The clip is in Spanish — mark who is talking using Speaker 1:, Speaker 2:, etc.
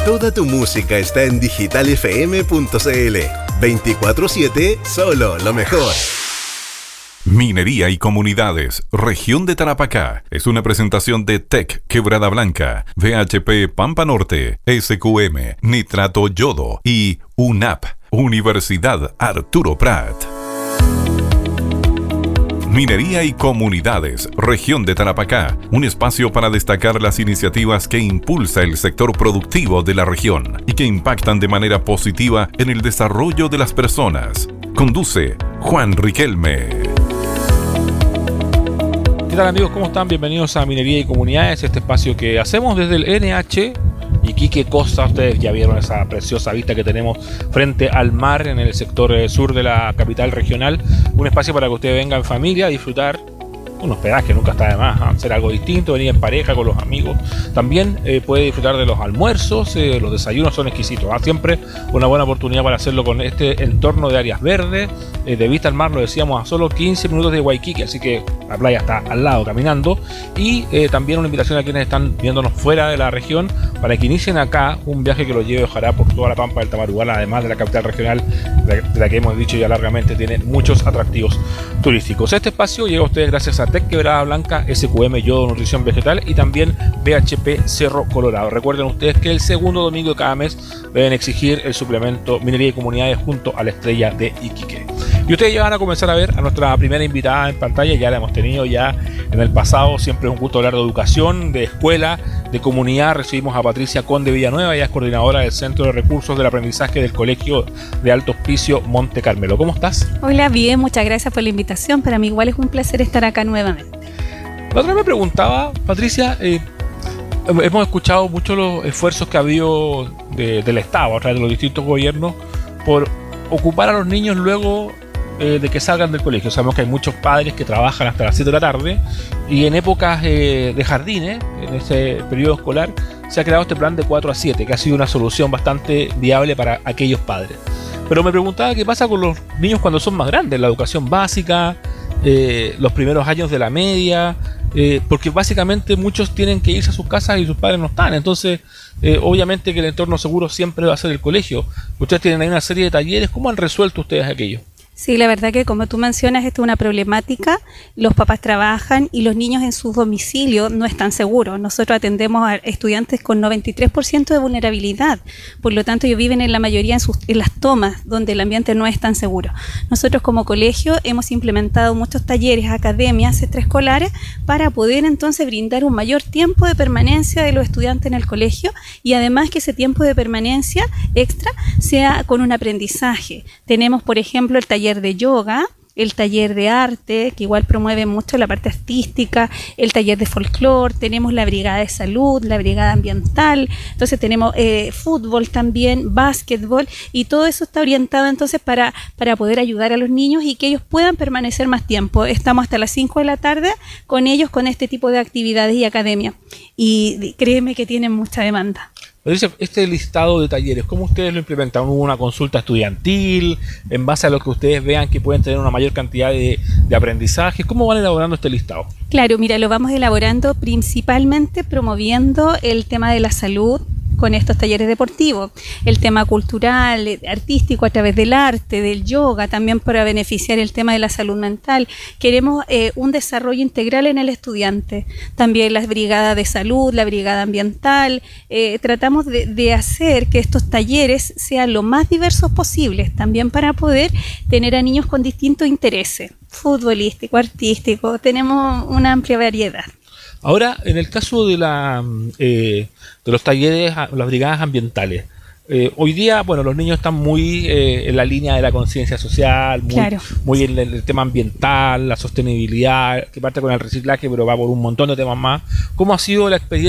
Speaker 1: Toda tu música está en digitalfm.cl. 24/7, solo lo mejor.
Speaker 2: Minería y Comunidades, Región de Tarapacá. Es una presentación de TEC Quebrada Blanca, VHP Pampa Norte, SQM, Nitrato Yodo y UNAP, Universidad Arturo Prat. Minería y Comunidades, Región de Tarapacá, un espacio para destacar las iniciativas que impulsa el sector productivo de la región y que impactan de manera positiva en el desarrollo de las personas. Conduce Juan Riquelme.
Speaker 3: ¿Qué tal, amigos? ¿Cómo están? Bienvenidos a Minería y Comunidades, este espacio que hacemos desde el NH Iquique Costa. Ustedes ya vieron esa preciosa vista que tenemos frente al mar en el sector sur de la capital regional. Un espacio para que ustedes vengan en familia a disfrutar un hospedaje, nunca está de más, hacer algo distinto, venir en pareja con los amigos. También puede disfrutar de los almuerzos, los desayunos son exquisitos. Siempre una buena oportunidad para hacerlo con este entorno de áreas verdes, de vista al mar, lo decíamos, a solo 15 minutos de Waikiki, así que la playa está al lado caminando. Y también una invitación a quienes están viéndonos fuera de la región para que inicien acá un viaje que los lleve, ojalá, por toda la Pampa del Tamarugal, además de la capital regional, de la que hemos dicho ya largamente tiene muchos atractivos turísticos. Este espacio llega a ustedes gracias a TEC Quebrada Blanca, SQM Yodo Nutrición Vegetal y también VHP Cerro Colorado. Recuerden ustedes que el segundo domingo de cada mes deben exigir el suplemento Minería y Comunidades junto a la estrella de Iquique. Y ustedes ya van a comenzar a ver a nuestra primera invitada en pantalla. Ya la hemos tenido ya en el pasado. Siempre es un gusto hablar de educación, de escuela, de comunidad. Recibimos a Patricia Conde Villanueva, ella es coordinadora del Centro de Recursos del Aprendizaje del Colegio de Alto Hospicio Monte Carmelo. ¿Cómo estás?
Speaker 4: Hola, bien, muchas gracias por la invitación. Para mí igual es un placer estar acá nuevamente.
Speaker 3: La otra vez me preguntaba, Patricia, hemos escuchado mucho los esfuerzos que ha habido del Estado a través de los distintos gobiernos por ocupar a los niños luego de que salgan del colegio. Sabemos que hay muchos padres que trabajan hasta las 7 de la tarde y en épocas de jardines, en ese periodo escolar, se ha creado este plan de 4 a 7, que ha sido una solución bastante viable para aquellos padres. Pero me preguntaba qué pasa con los niños cuando son más grandes, la educación básica, los primeros años de la media, porque básicamente muchos tienen que irse a sus casas y sus padres no están. Entonces, obviamente que el entorno seguro siempre va a ser el colegio. Ustedes tienen ahí una serie de talleres. ¿Cómo han resuelto ustedes aquello?
Speaker 4: Sí, la verdad que como tú mencionas, esta es una problemática. Los papás trabajan y los niños en sus domicilios no están seguros. Nosotros atendemos a estudiantes con 93% de vulnerabilidad. Por lo tanto, ellos viven en la mayoría en las tomas donde el ambiente no es tan seguro. Nosotros como colegio hemos implementado muchos talleres, academias extraescolares para poder entonces brindar un mayor tiempo de permanencia de los estudiantes en el colegio y además que ese tiempo de permanencia extra sea con un aprendizaje. Tenemos, por ejemplo, el taller de yoga, el taller de arte, que igual promueve mucho la parte artística, el taller de folclore, tenemos la brigada de salud, la brigada ambiental, entonces tenemos fútbol también, básquetbol, y todo eso está orientado entonces para poder ayudar a los niños y que ellos puedan permanecer más tiempo. Estamos hasta las 5 de la tarde con ellos, con este tipo de actividades y academia, y créeme que tienen mucha demanda.
Speaker 3: Este listado de talleres, ¿cómo ustedes lo implementan? ¿Hubo una consulta estudiantil en base a lo que ustedes vean que pueden tener una mayor cantidad de aprendizajes? ¿Cómo van elaborando este listado?
Speaker 4: Claro, mira, lo vamos elaborando principalmente promoviendo el tema de la salud con estos talleres deportivos, el tema cultural, artístico a través del arte, del yoga, también para beneficiar el tema de la salud mental. Queremos un desarrollo integral en el estudiante, también las brigadas de salud, la brigada ambiental. Tratamos de hacer que estos talleres sean lo más diversos posibles, también para poder tener a niños con distintos intereses, futbolístico, artístico, tenemos una amplia variedad.
Speaker 3: Ahora, en el caso de los talleres, las brigadas ambientales, hoy día, bueno, los niños están muy en la línea de la conciencia social, muy en el tema ambiental, la sostenibilidad, que parte con el reciclaje, pero va por un montón de temas más. ¿Cómo ha sido la experiencia